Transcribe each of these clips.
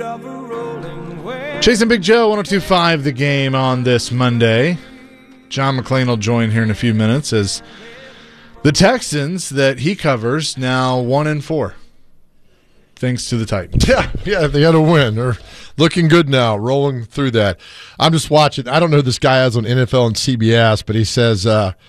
Chasing Big Joe, 102.5 The Game on this Monday. John McClain will join here in a few minutes as the Texans that he covers now 1-4, thanks to the Titans. Yeah, they had a win. They're looking good now, rolling through that. I'm just watching. I don't know who this guy is on NFL and CBS, but he says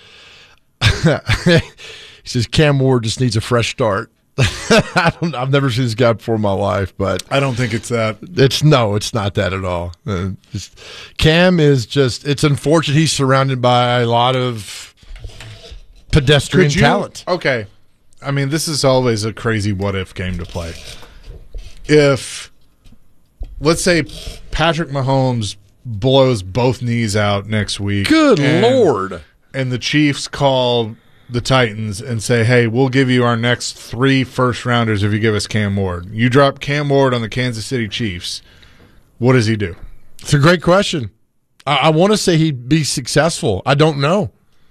Cam Ward just needs a fresh start. I've never seen this guy before in my life, but I don't think it's that. It's not that at all. Cam is just. It's unfortunate he's surrounded by a lot of pedestrian talent. Okay, I mean, this is always a crazy what if game to play. If, let's say, Patrick Mahomes blows both knees out next week. Good Lord. And the Chiefs call the Titans and say, hey, we'll give you our next 3 first-rounders if you give us Cam Ward. You drop Cam Ward on the Kansas City Chiefs, what does he do? It's a great question. I want to say he'd be successful. I don't know.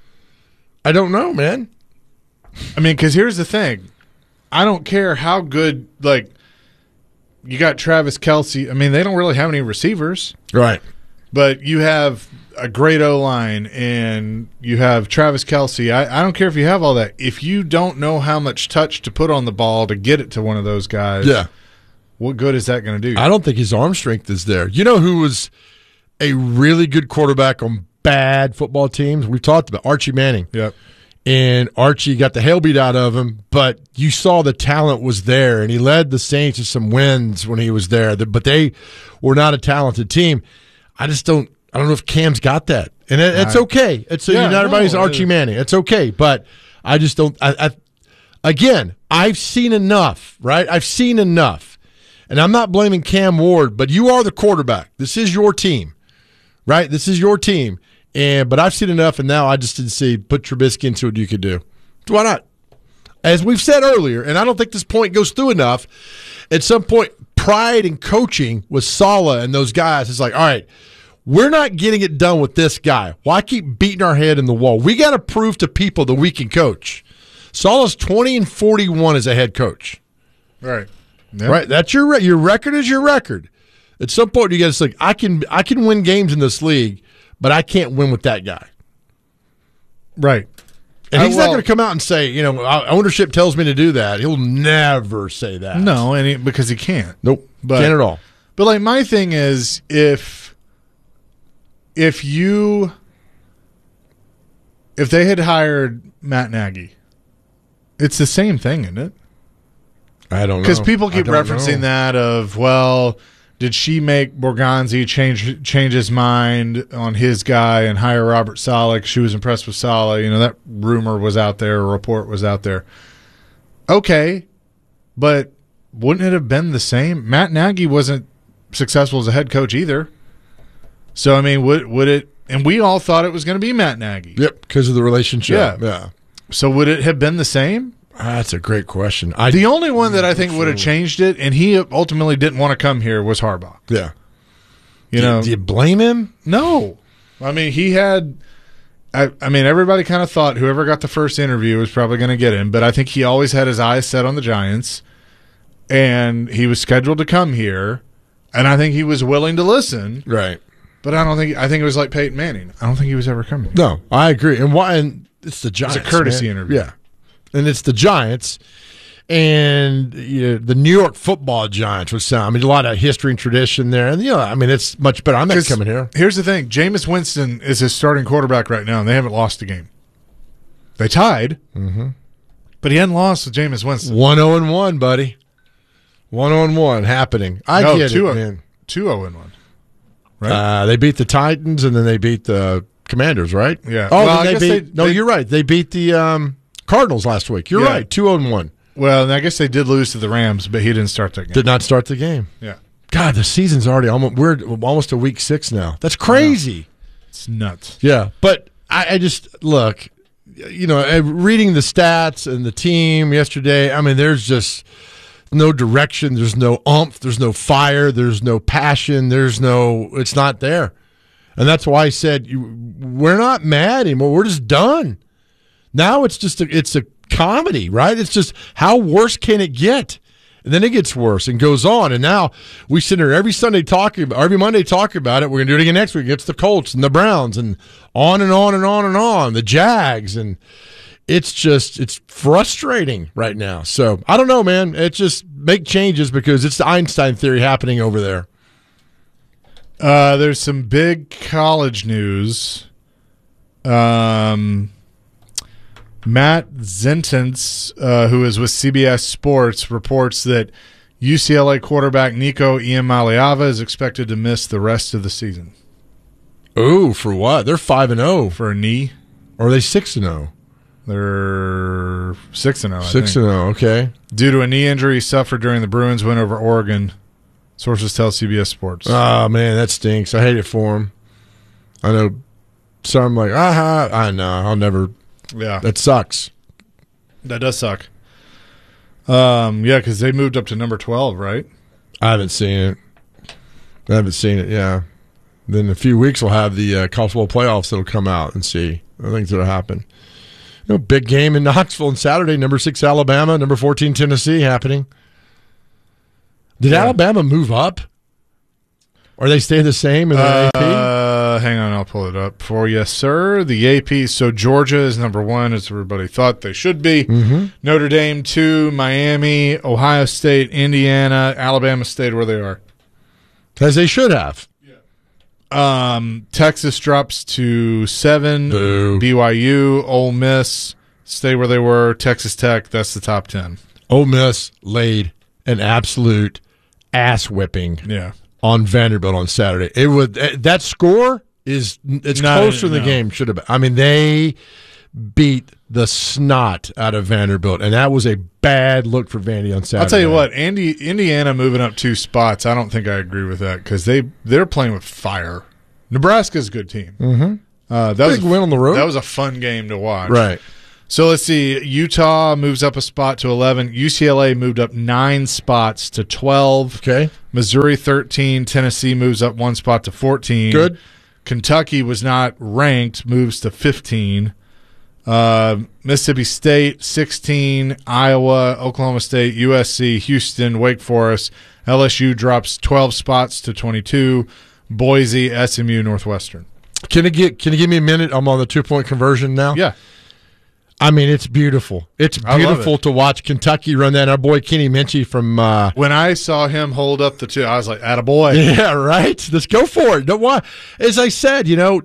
Man. I mean, because here's the thing. I don't care how good, like, you got Travis Kelce. I mean, they don't really have any receivers. Right. But you have a great O-line, and you have Travis Kelce. I don't care if you have all that. If you don't know how much touch to put on the ball to get it to one of those guys, what good is that going to do? I don't think his arm strength is there. You know who was a really good quarterback on bad football teams? We've talked about Archie Manning. Yep. And Archie got the hell beat out of him, but you saw the talent was there, and he led the Saints to some wins when he was there. But they were not a talented team. I don't know if Cam's got that, and it's okay. Not everybody's Archie Manning. It's okay, but I just don't. Again, I've seen enough, right? I've seen enough, and I'm not blaming Cam Ward, but you are the quarterback. This is your team, right? This is your team, but I've seen enough, and now I just didn't see put Trubisky into what you could do. Why not? As we've said earlier, and I don't think this point goes through enough. At some point, pride in coaching with Saleh and those guys is like, all right, we're not getting it done with this guy. Why keep beating our head in the wall? We got to prove to people that we can coach. Saleh's 20-41 as a head coach. Right. Yep. Right. That's your record is your record. At some point, you got to say, I can win games in this league, but I can't win with that guy. Right. And he's not going to come out and say, ownership tells me to do that. He'll never say that. No, because he can't. Nope. Can't at all. But like my thing is, if they had hired Matt Nagy, it's the same thing, isn't it? I don't know. Because people keep referencing that of, well, did she make Borgonzi change his mind on his guy and hire Robert Saleh? She was impressed with Saleh. That rumor was out there, a report was out there. Okay, but wouldn't it have been the same? Matt Nagy wasn't successful as a head coach either. So, I mean, would it – and we all thought it was going to be Matt Nagy. Yep, because of the relationship. Yeah. So would it have been the same? That's a great question. The only one that I think would have changed it, and he ultimately didn't want to come here, was Harbaugh. Yeah. Do you blame him? No. I mean, he had – I mean, everybody kind of thought whoever got the first interview was probably going to get him, but I think he always had his eyes set on the Giants, and he was scheduled to come here, and I think he was willing to listen. Right. But I think it was like Peyton Manning. I don't think he was ever coming. No, I agree. And it's the Giants. It's a courtesy interview. Yeah. And it's the Giants. And the New York football Giants was a lot of history and tradition there. And, it's much better. I'm not coming here. Here's the thing. Jameis Winston is his starting quarterback right now, and they haven't lost a game. They tied, but he hadn't lost with Jameis Winston. 1-0-1, buddy. 1-0-1 happening. I get it, man. 2-0-1. Right? They beat the Titans, and then they beat the Commanders, right? Yeah. Oh, well, you're right. They beat the Cardinals last week. You're right. 2-1. Well, and I guess they did lose to the Rams, but he didn't start that game. Did not start the game. Yeah. God, the season's already we're almost to week 6 now. That's crazy. It's nuts. Yeah, but I just look. Reading the stats and the team yesterday. I mean, there's just no direction. There's no oomph. There's no fire. There's no passion. It's not there. And that's why I said, we're not mad anymore. We're just done. Now it's just it's a comedy, right? It's just, how worse can it get? And then it gets worse and goes on. And now we sit here every Monday talking about it. We're going to do it again next week against the Colts and the Browns and on and on and on and on. The Jags. And it's frustrating right now. So I don't know, man. It's just make changes because it's the Einstein theory happening over there. There's some big college news. Matt Zentens, who is with CBS Sports, reports that UCLA quarterback Nico Iamaleava is expected to miss the rest of the season. Oh, for what? They're 5-0 for a knee. Or are they 6-0? They're 6-0. 6-0. Okay. Due to a knee injury he suffered during the Bruins win over Oregon, sources tell CBS Sports. Oh man, that stinks. I hate it for him. I know. So I'm like, I know. I'll never. Yeah, that sucks. That does suck. Yeah, because they moved up to number 12, right? I haven't seen it. Yeah. Then in a few weeks we'll have the college football playoffs that'll come out and see the things that'll happen. You know, big game in Knoxville on Saturday. Number 6 Alabama, number 14 Tennessee happening. Did Alabama move up? Or they stay the same in the AP? Hang on, I'll pull it up for you, sir. The AP, so Georgia is number 1, as everybody thought they should be. Mm-hmm. Notre Dame 2, Miami, Ohio State, Indiana, Alabama stayed where they are. As they should have. Texas drops to 7. Boo. BYU, Ole Miss stay where they were. Texas Tech, that's the top 10. Ole Miss laid an absolute ass whipping. Yeah. On Vanderbilt on Saturday. It was that score is closer than the game should have been. I mean, they beat the snot out of Vanderbilt, and that was a bad look for Vandy on Saturday. I'll tell you what, Indiana moving up 2 spots, I don't think I agree with that because they're playing with fire. Nebraska's a good team. Mm-hmm. That big win on the road. That was a fun game to watch. Right. So let's see. Utah moves up a spot to 11. UCLA moved up 9 spots to 12. Okay. Missouri 13. Tennessee moves up 1 spot to 14. Good. Kentucky was not ranked, moves to 15. Mississippi State 16. Iowa, Oklahoma State, USC, Houston, Wake Forest. LSU drops 12 spots to 22. Boise, SMU, Northwestern. Can you give me a minute? I'm on the 2-point conversion now. Yeah. I mean, it's beautiful. It's beautiful to watch Kentucky run that. Our boy Kenny Minchie from when I saw him hold up the 2, I was like, attaboy. Yeah, right. Let's go for it. Don't want, as I said, you know,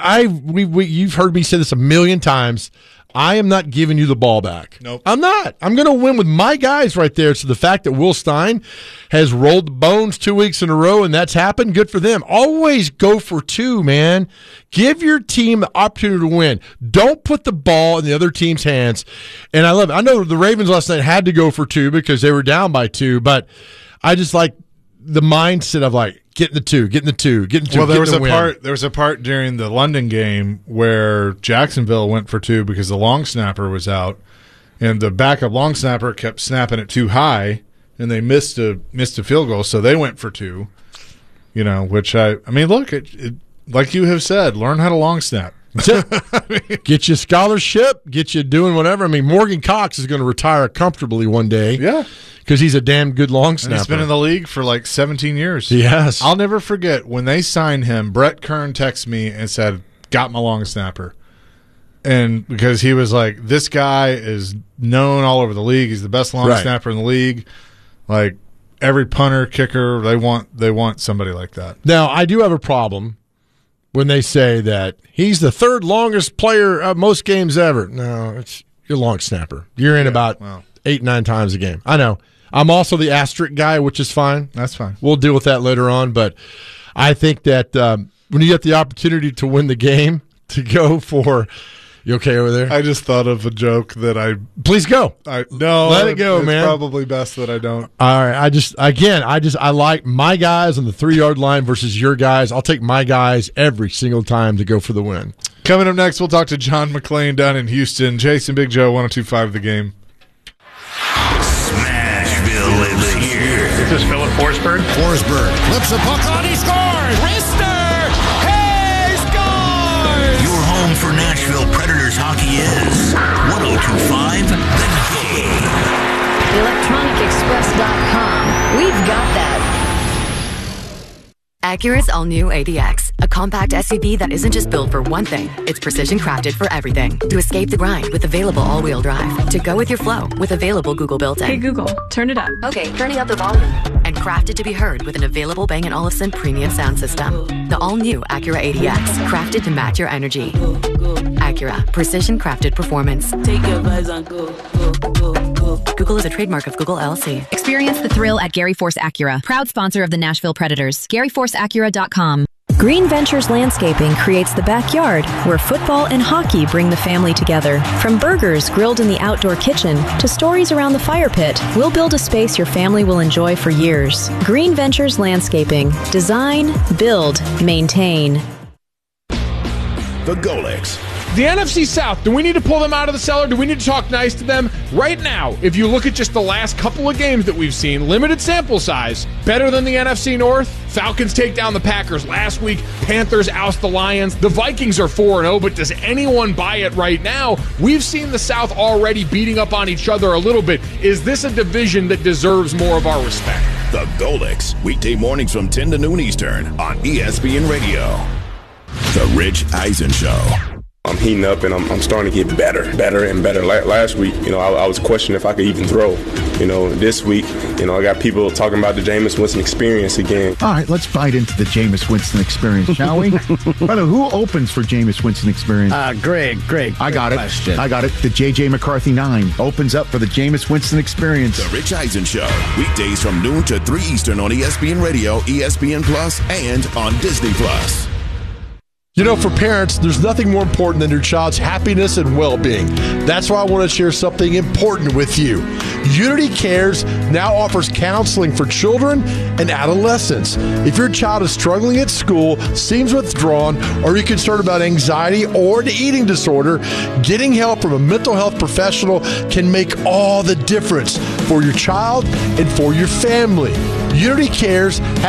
you've heard me say this a million times. I am not giving you the ball back. Nope. I'm not. I'm going to win with my guys right there. So the fact that Will Stein has rolled the bones 2 weeks in a row and that's happened, good for them. Always go for 2, man. Give your team the opportunity to win. Don't put the ball in the other team's hands. And I love it. I know the Ravens last night had to go for 2 because they were down by 2, but I just like the mindset of like, getting the 2. Well, there was a part during the London game where Jacksonville went for 2 because the long snapper was out, and the backup long snapper kept snapping it too high, and they missed a field goal, so they went for 2. You know, which I mean, look, it like you have said, learn how to long snap. Get you a scholarship, get you doing whatever. I mean, Morgan Cox is going to retire comfortably one day. Yeah. Because he's a damn good long snapper. And he's been in the league for like 17 years. Yes. I'll never forget when they signed him, Brett Kern texted me and said, got my long snapper. And because he was like, this guy is known all over the league. He's the best long snapper in the league. Like every punter, kicker, they want somebody like that. Now, I do have a problem when they say that he's the 3rd longest player of most games ever. No, you're a long snapper. You're in about 8-9 times a game. I know. I'm also the asterisk guy, which is fine. That's fine. We'll deal with that later on. But I think that when you get the opportunity to win the game, to go for – you okay over there? I just thought of a joke that I – Please go. No. Let it go, man. It's probably best that I don't. All right. I like my guys on the 3-yard line versus your guys. I'll take my guys every single time to go for the win. Coming up next, we'll talk to John McClain down in Houston. Jason Big Joe, 102.5 The Game. Smashville is here. This is Philip Forsberg. Forsberg flips a puck on. He scores. Rister. He scores. Your home for Nashville Predators hockey is 102.5 The Game. ElectronicExpress.com. We've got that. Acura's all-new ADX, a compact SUV that isn't just built for one thing. It's precision-crafted for everything. To escape the grind with available all-wheel drive. To go with your flow with available Google built-in. Hey Google, turn it up. Okay, turning up the volume. And crafted to be heard with an available Bang & Olufsen premium sound system. The all-new Acura ADX, crafted to match your energy. Acura, precision-crafted performance. Take your vibes on go. Google is a trademark of Google LLC. Experience the thrill at Gary Force Acura, proud sponsor of the Nashville Predators. GaryForceAcura.com. Green Ventures Landscaping creates the backyard where football and hockey bring the family together. From burgers grilled in the outdoor kitchen to stories around the fire pit, we'll build a space your family will enjoy for years. Green Ventures Landscaping. Design, build, maintain. The Golics. The NFC South, do we need to pull them out of the cellar? Do we need to talk nice to them? Right now, if you look at just the last couple of games that we've seen, limited sample size, better than the NFC North. Falcons take down the Packers last week. Panthers oust the Lions. The Vikings are 4-0, but does anyone buy it right now? We've seen the South already beating up on each other a little bit. Is this a division that deserves more of our respect? The Golics, weekday mornings from 10 to noon Eastern on ESPN Radio. The Rich Eisen Show. I'm heating up and I'm starting to get better and better. Last week, I was questioning if I could even throw. This week, I got people talking about the Jameis Winston experience again. All right, let's bite into the Jameis Winston experience, shall we? By the way, who opens for Jameis Winston experience? Greg. I got it. The J.J. McCarthy 9 opens up for the Jameis Winston experience. The Rich Eisen Show, weekdays from noon to 3 Eastern on ESPN Radio, ESPN Plus, and on Disney Plus. For parents, there's nothing more important than your child's happiness and well-being. That's why I want to share something important with you. Unity Cares now offers counseling for children and adolescents. If your child is struggling at school, seems withdrawn, or you're concerned about anxiety or an eating disorder, getting help from a mental health professional can make all the difference for your child and for your family. Unity Cares